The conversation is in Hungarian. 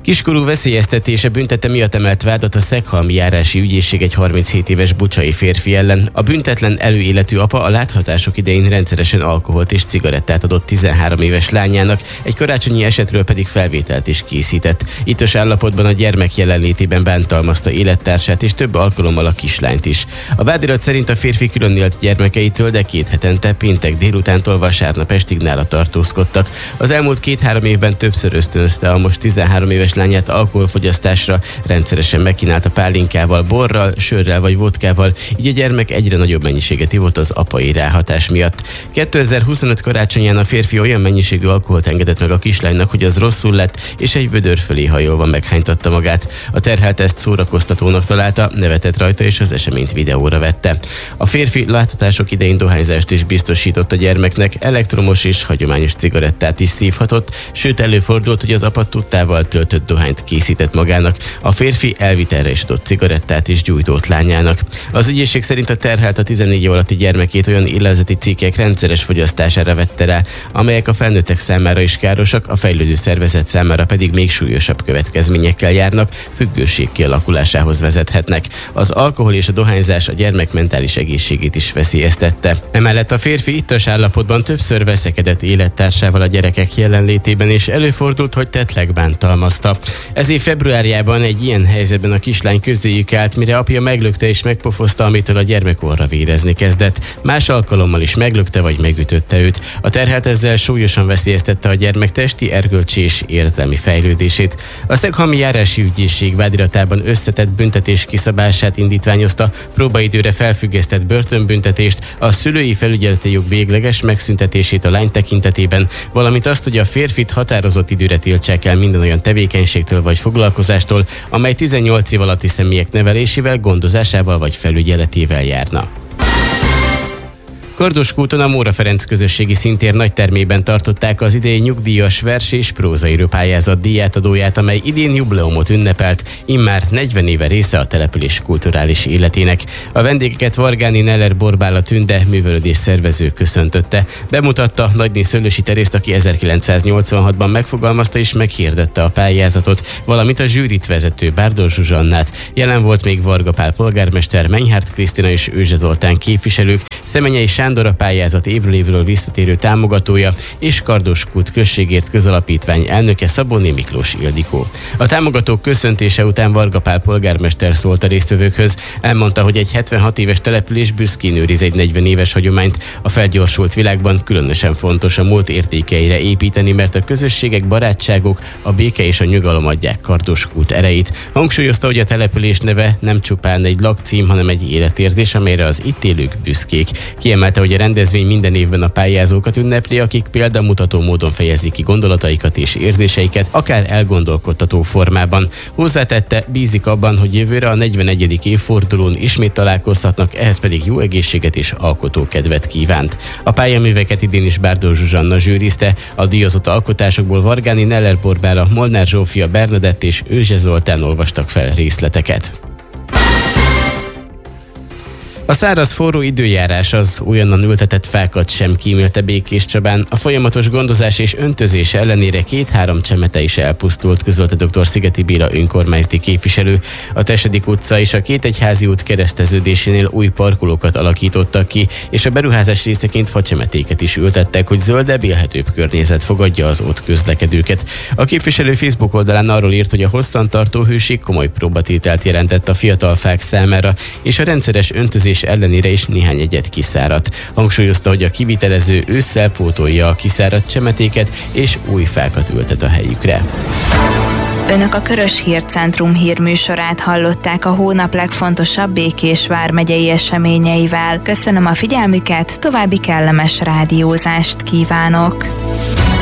Kiskorú veszélyeztetése büntete miatt emelt vádat a Szeghalmi járási ügyészség egy 37 éves bucsai férfi ellen. A büntetlen előéletű apa a láthatások idején rendszeresen alkoholt és cigarettát adott 13 éves lányának, egy karácsonyi esetről pedig felvételt is készített. Ittas állapotban a gyermek jelenlétében bántalmazta élettársát és több alkalommal a kislányt is. A vádirat szerint a férfi külön élt gyermekeitől, de 2 hetente péntek délutántól vasárnap estig nála tartózkodtak. Az elmúlt 2-3 évben többször ösztönözte a most 13 éves lányát alkoholfogyasztásra, rendszeresen megkínálta pálinkával, borral, sörrel vagy vodkával, így a gyermek egyre nagyobb mennyiséget ivott az apai ráhatás miatt. 2025 karácsonyán a férfi olyan mennyiségű alkoholt engedett meg a kislánynak, hogy az rosszul lett, és egy vödör fölé hajolva meghánytatta magát. A terhelt ezt szórakoztatónak találta, nevetett rajta és az eseményt videóra vette. A férfi láthatások idején dohányzást is biztosított a gyermeknek, elektromos és hagyományos cigarettát is szívhatott, sőt előfordult, hogy az apa tudtával töltött dohányt készített magának. A férfi elvitelre is adott cigarettát és gyújtót lányának. Az ügyészség szerint a terhelt a 14 év alatti gyermekét olyan élvezeti cikkek rendszeres fogyasztására vette rá, amelyek a felnőttek számára is károsak, a fejlődő szervezet számára pedig még súlyosabb következményekkel járnak, függőség kialakulásához vezethetnek. Az alkohol és a dohányzás a gyermek mentális egészségét is veszélyeztette. Emellett a férfi ittas állapotban többször veszekedett élettársával a gyerekek jelenlétében, és előfordult, hogy tettleg bántalmazta. Ez év februárjában egy ilyen helyzetben a kislány közéjük állt, mire apja meglökte és megpofozta, amitől a gyermek orra vérezni kezdett. Más alkalommal is meglökte vagy megütötte őt. A terhelt ezzel súlyosan veszélyeztette a gyermek testi, erkölcsi és érzelmi fejlődését. A Szeghalmi járási ügyészség vádiratában összetett büntetés kiszabását indítványozta, próbaidőre felfüggesztett börtönbüntetést, a szülői felügyeleti jog végleges megszüntetését a lány tekintetében, valamint azt, hogy a férfit határozott időre tiltsák el minden olyan tevékenységtől vagy foglalkozástól, amely 18 év alatti személyek nevelésével, gondozásával vagy felügyeletével járna. Kardoskúton a Móra Ferenc közösségi szintér nagytermében tartották az idei nyugdíjas vers- és prózaíró pályázat díjátadóját, amely idén jubileumot ünnepelt, immár 40 éve része a település kulturális életének. A vendégeket Vargáni Neller Borbála Tünde művelődés szervező köszöntötte. Bemutatta Nagyné Szőlősi Terészt, aki 1986-ban megfogalmazta és meghirdette a pályázatot, valamint a zsűrit vezető Bárdor Zsuzsannát. Jelen volt még Varga Pál polgármester, Menyhárt Krisztina és Őzse Zoltán képviselők, Szemenyei Sándor a pályázat évről évről visszatérő támogatója, és Kardoskút községért közalapítvány elnöke Szabóné Miklós Ildikó. A támogatók köszöntése után Varga Pál polgármester szólt a résztvevőkhöz, elmondta, hogy egy 76 éves település büszkén őriz egy 40 éves hagyományt. A felgyorsult világban különösen fontos a múlt értékeire építeni, mert a közösségek, barátságok, a béke és a nyugalom adják Kardoskút erejét. Hangsúlyozta, hogy a település neve nem csupán egy lakcím, hanem egy életérzés, amelyre az itt élők büszkék. Kiemelte, hogy a rendezvény minden évben a pályázókat ünnepli, akik példamutató módon fejezik ki gondolataikat és érzéseiket, akár elgondolkodtató formában. Hozzátette, bízik abban, hogy jövőre a 41. évfordulón ismét találkozhatnak, ehhez pedig jó egészséget és alkotókedvet kívánt. A pályaműveket idén is Bárdor Zsuzsanna zsűrizte, a díjazott alkotásokból Vargáni Neller Borbála, Molnár Zsófia, Bernadett és Őzse Zoltán olvastak fel részleteket. A száraz forró időjárás az újonnan ültetett fákat sem kímélte Békéscsabán. A folyamatos gondozás és öntözés ellenére 2-3 csemete is elpusztult, közölte dr. Szigeti Béla önkormányzati képviselő. A Tesedik utca és a Kétegyházi út kereszteződésénél új parkolókat alakítottak ki, és a beruházás részeként facsemetéket is ültettek, hogy zöldebb, élhetőbb környezet fogadja az ott közlekedőket. A képviselő Facebook oldalán arról írt, hogy a hosszantartó hőség komoly próbatételt jelentett a fiatal fák számára, és a rendszeres öntözés ellenére is néhány egyet kiszáradt. Hangsúlyozta, hogy a kivitelező ősszel pótolja a kiszáradt csemetéket és új fákat ültet a helyükre. Önök a Körös Hírcentrum hírműsorát hallották a hónap legfontosabb Békés vármegyei eseményeivel. Köszönöm a figyelmüket, további kellemes rádiózást kívánok!